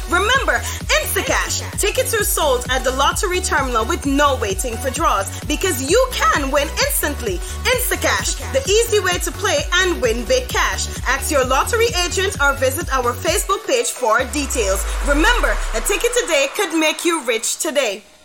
Remember, Instacash. Tickets are sold at the lottery terminal with no waiting for draws because you can win instantly. Instacash, the easy way to play and win big cash. Ask your lottery agent or visit our Facebook page for details. Remember, a ticket today could make you rich today.